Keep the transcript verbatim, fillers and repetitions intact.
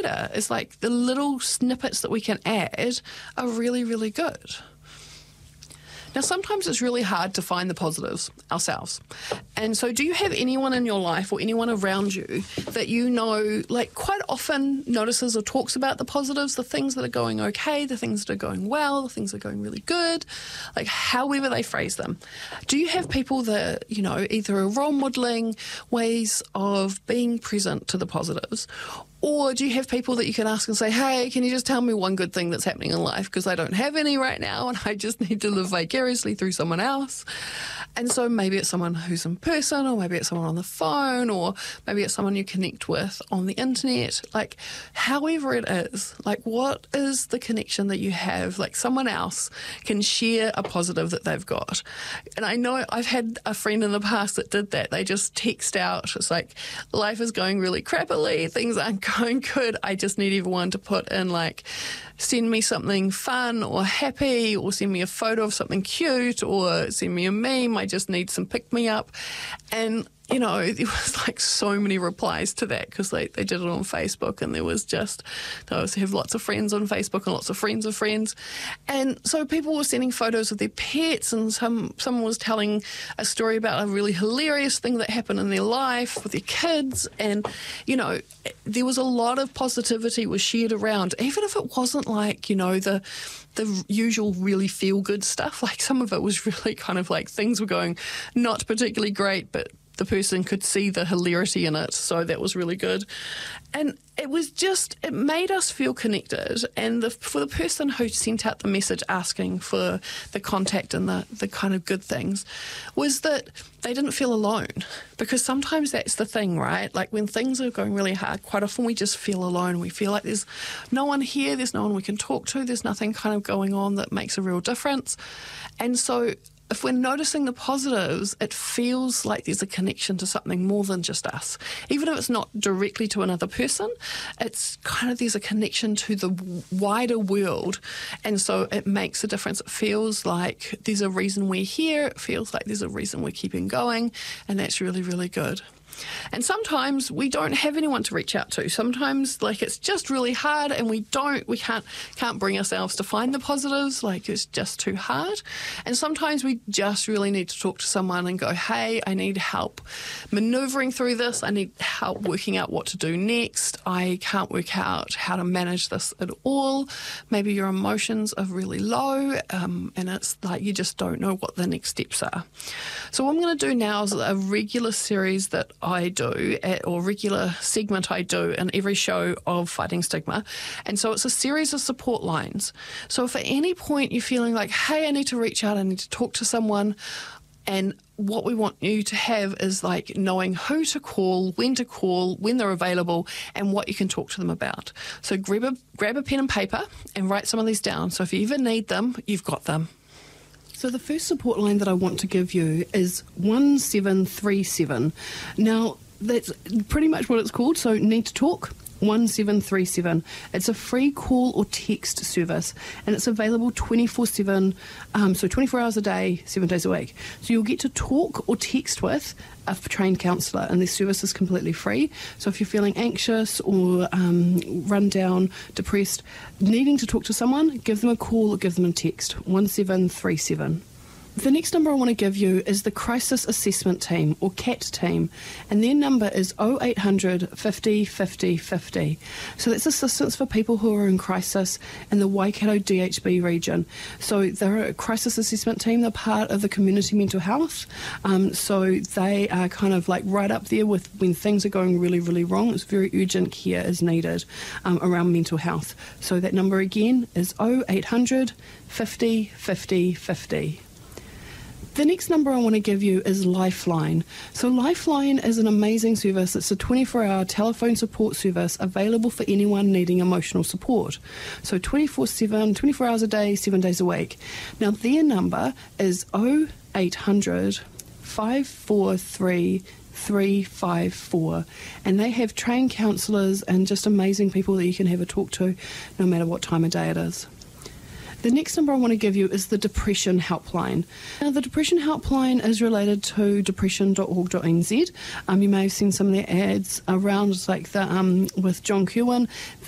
here is like the little snippets that we can add are really, really good. Now, sometimes it's really hard to find the positives ourselves. And so do you have anyone in your life or anyone around you that you know, like, quite often notices or talks about the positives, the things that are going okay, the things that are going well, the things that are going really good, like however they phrase them? Do you have people that, you know, either are role modelling ways of being present to the positives, or do you have people that you can ask and say, hey, can you just tell me one good thing that's happening in life? Because I don't have any right now and I just need to live vicariously through someone else. And so maybe it's someone who's in person, or maybe it's someone on the phone, or maybe it's someone you connect with on the internet. Like, however it is, like, what is the connection that you have? Like, someone else can share a positive that they've got. And I know I've had a friend in the past that did that. They just text out, it's like, life is going really crappily, things aren't going good. I just need everyone to put in, like, send me something fun or happy, or send me a photo of something cute, or send me a meme. I just need some pick-me-up. And, you know, there was like so many replies to that because they, they did it on Facebook, and there was just, they also have lots of friends on Facebook and lots of friends of friends. And so people were sending photos of their pets, and some someone was telling a story about a really hilarious thing that happened in their life with their kids. And, you know, there was a lot of positivity was shared around, even if it wasn't like, you know, the the usual really feel-good stuff. Like, some of it was really kind of like things were going not particularly great, but the person could see the hilarity in it, so that was really good. And it was just, it made us feel connected. And the, for the person who sent out the message asking for the contact and the, the kind of good things, was that they didn't feel alone. Because sometimes that's the thing, right? Like, when things are going really hard, quite often we just feel alone. We feel like there's no one here, there's no one we can talk to, there's nothing kind of going on that makes a real difference. And so if we're noticing the positives, it feels like there's a connection to something more than just us. Even if it's not directly to another person, it's kind of, there's a connection to the wider world. And so it makes a difference. It feels like there's a reason we're here. It feels like there's a reason we're keeping going. And that's really, really good. And sometimes we don't have anyone to reach out to. Sometimes, like, it's just really hard, and we don't, we can't, can't bring ourselves to find the positives. Like, it's just too hard. And sometimes we just really need to talk to someone and go, hey, I need help manoeuvring through this. I need help working out what to do next. I can't work out how to manage this at all. Maybe your emotions are really low, um, and it's like you just don't know what the next steps are. So what I'm going to do now is a regular series that I do, at, or regular segment I do in every show of Fighting Stigma. And so it's a series of support lines. So if at any point you're feeling like, hey, I need to reach out, I need to talk to someone, and what we want you to have is like knowing who to call, when to call, when they're available, and what you can talk to them about. So grab a, grab a pen and paper and write some of these down. So if you ever need them, you've got them. So the first support line that I want to give you is one seven three seven. Now, that's pretty much what it's called, so Need to Talk, one seven three seven. It's a free call or text service, and it's available twenty-four seven, um, so twenty-four hours a day, seven days a week. So you'll get to talk or text with a trained counsellor, and this service is completely free. So if you're feeling anxious or um, run down, depressed, needing to talk to someone, give them a call or give them a text, one seven three seven. The next number I want to give you is the Crisis Assessment Team, or C A T team, and their number is oh eight hundred, fifty, fifty, fifty. So that's assistance for people who are in crisis in the Waikato D H B region. So they're a crisis assessment team, they're part of the community mental health, um, so they are kind of like right up there with when things are going really, really wrong. It's very urgent care is needed um, around mental health. So that number again is oh eight hundred, fifty, fifty, fifty. The next number I want to give you is Lifeline. So Lifeline is an amazing service. It's a twenty-four hour telephone support service available for anyone needing emotional support. So twenty-four seven, twenty-four hours a day, seven days a week. Now their number is oh eight hundred, five four three, three five four, and they have trained counsellors and just amazing people that you can have a talk to no matter what time of day it is. The next number I want to give you is the Depression Helpline. Now, the Depression Helpline is related to depression dot org dot n z. Um, you may have seen some of their ads around, like the um, with John Kirwan.